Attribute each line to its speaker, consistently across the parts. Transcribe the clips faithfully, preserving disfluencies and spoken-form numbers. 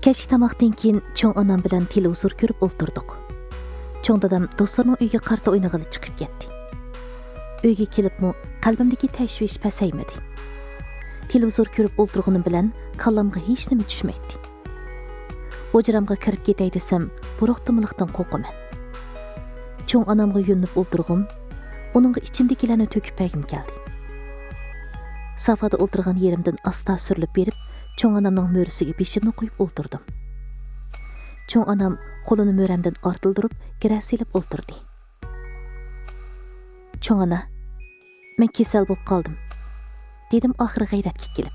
Speaker 1: Kechki tamoqdan keyin cho'ng onam bilan televizor ko'rib o'ltirdik. Cho'ng dadam do'stlarining uyga qarta o'ynag'ili chiqib ketdi. Uyga kelibmi qalbimdagi tashvish pasaymadi. Televizor ko'rib o'ltirganim bilan kallamga hech nima tushmaydi. O'jiramga kirib ketay desam, buruqdimliqdan qo'rqaman. Cho'ng onamga yo'nib o'ltirg'im, uningga ichimdagilarni to'kib paygim keldi. Safada o'ltirgan yerimdan asta surilib berib, cho'ng onamning mo'risiga beshimni qo'yib o'ltirdim. Cho'ng onam qo'lini mo'ramdan ortildirib, girasilib o'ltirdi. Cho'ng ona, men kasal bo'lib qoldim, dedim oxiri g'ayratga kelib.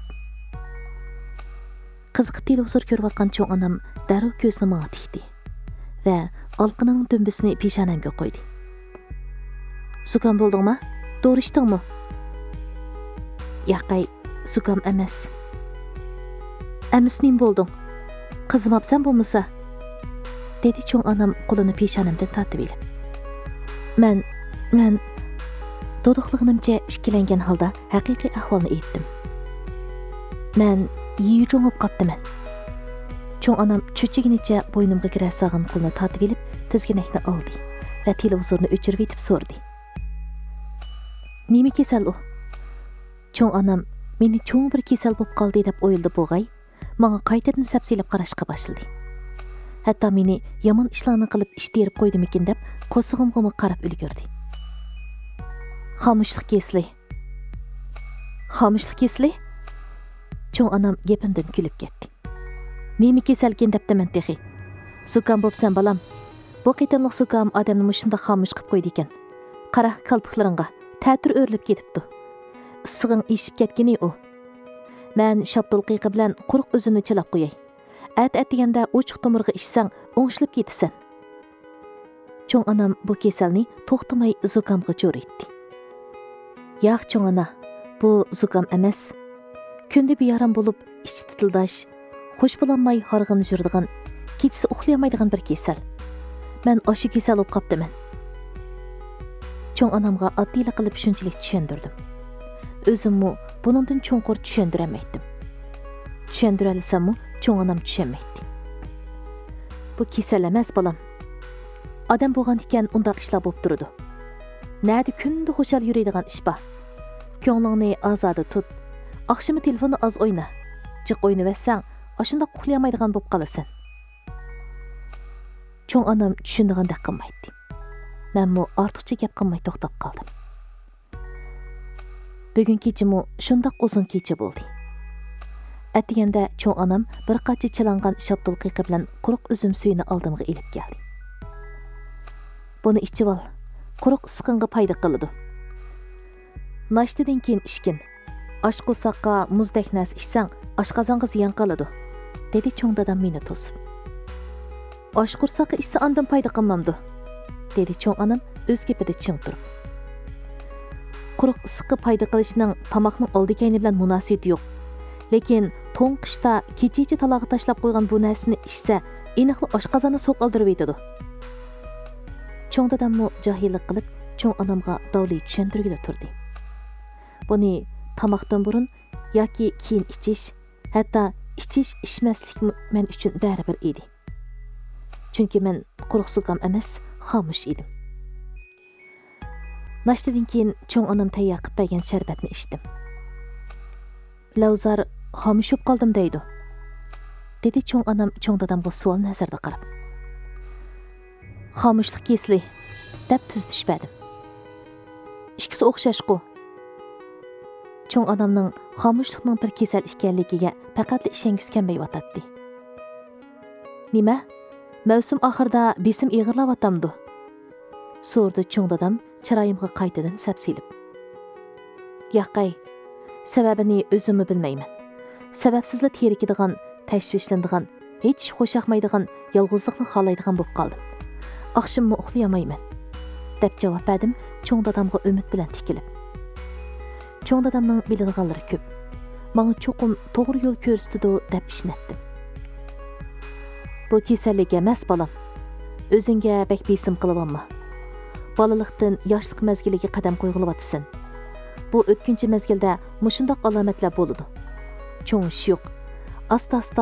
Speaker 1: Qiziqib televizor ko'rayotgan cho'ng onam darrov ko'zini menga tikdi va olqining dumbisini peshonamga qo'ydi. Sukam bo'ldingmi? To'g'rishdingmi? Yaqay, sukam emas. Emis nim bo'lding? Qizimabsan bo'lmasa? Dedi cho'ng onam qo'lini peshonamdan tortib olib. Men, men to'diqlig'imcha ishkilangan holda haqiqiy ahvolni aytdim. Men yiyuchung bo'lib qoptiman. Cho'ng onam cho'chiginicha bo'ynimga kira solgan qo'lni tortib olib, tizginakni oldi va televizorni o'chirib etib so'rdi. Nima kasal u? Cho'ng onam meni cho'ng bir kasal bo'lib qoldi deb o'yladi bo'g'ay, menga qaytadan sapsilib qarashga boshladi. Hatto meni yomon ishlarni qilib ish terib qo'ydimikin deb qo'rsig'imga qarab ulgurdi. Xomushlik kesli. Xomushlik kesli? Cho'ng onam gapimdan kulib ketdi. Nima kasalkin debdiman texi. Sukam bo'psan balam. Bu qitimliq sukam odamni mushunda xomush qilib qo'ydi ekan. Qara qalpoqlaringga ta'tir o'rilib ketibdi. Issig'ing eshib ketgini u. Men shaptul qiqi bilan quruq o'zimni chilab qo'yay. At atganda ochiq tomirga ishsang, o'ngishilib ketasan. Cho'ng onam bu kasalni to'xtamay zukamga jo'ritdi. Yo'q cho'ng ona, bu zukam emas. Kunda beyaram bo'lib, ichi titildash, xush bo'lolmay harg'ini jurdigan, kechasi uxlayamaydigan bir kasal. Men o'sha kasal bo'lib qoptiman. Cho'ng onamga oddiylik qilib shunchalik tushundirdim. O'zimmi buningdan cho'nqur tushundirmaydim. Tushundiralsammi, cho'ng onam tushunmaydi. Bu kasal emas bolam. Odam bo'lgan ekan undaq ishlar bo'lib turadi. Nadi kunda xushal yuradigan ish bor. Ko'nglingni ozoda tut. Akşamı telefonu az oyna. Jiq o'ynaversan, ashunda uxlayamaydigan bo'lib qolasan. Cho'ng onam tushundigandek qilmaydi. Menmi ortiqcha gap qilmay to'xtab qoldim. Bugun kechimi shundoq uzun kecha bo'ldi. Atiganda cho'ng onam bir qancha chilangan shaptul qiqi bilan quruq uzum suyini oldimga elib keldi. Buni ichib ol. Quruq isqinga foyda qiladi. Nashtadan keyin ishkin. Osh qo'saqqa muzdek nas ishsang, oshqozonga ziyon qiladi, dedi cho'ng dadam meni to'sib. Osh qo'saqqa ishsa ondan foyda qilmamdi, dedi cho'ng onam o'z gapida ching turib. Quruq issiqqa foyda qilishning tomoqning oldikayni bilan munosabati yo'q. Lekin to'ng qishda kechichi talog'i tashlab qo'ygan bu narsani ishsa, aniqli oshqozonni so'q oldirib etadi. Cho'ng dadammi johillik qilib, cho'ng onamga davli tushuntirgida turdi. Buni tamoqdan burun yoki keyin ichish, hatto ichish ishmaslik men uchun baribir edi. Chunki men quruq sukam emas, xomush edim. Nashtadan keyin cho'ng onam tayyor qilib bergan sharbatni ichdim. Lavzar xomush bo'lib qoldim deydi, dedi cho'ng onam cho'ng dadamga savol nazarda qarab. Xomushlik kesli deb tuz tushmadim. Ikkisi o'xshash-ku. Cho'ng onamning xomushlikning bir kasal ekanligiga faqat ishongus kelmayotdi. Nima? Mavsum oxirida besim ig'irlayotdi. So'rdi cho'ng dadam chiroyimga qaytadan sapsilib. Yo'qay, sababini o'zimmi bilmayman. Sababsizla terikadigan, tashvishlanadigan, hech xo'shaqmaydigan, yolg'izlikni xohlaydigan bo'lib qoldim. Oqshimmi uxlayamayman, deb javob berdim cho'ng dadamga umid bilan tikilib. Cho'ng dadamning biladiganlari ko'p. Menga cho'qim to'g'ri yo'l ko'rsatdi deb ishnatdim. Bu kasallik emas bolam. O'zingga bek besim qilib olma. Bolalikdan yoshlik mazgiliga qadam qo'yg'ilyapsan. Bu o'tkinchi mazgilda mushundoq alomatlar bo'ladi. Cho'ng ish yo'q. Asta-asta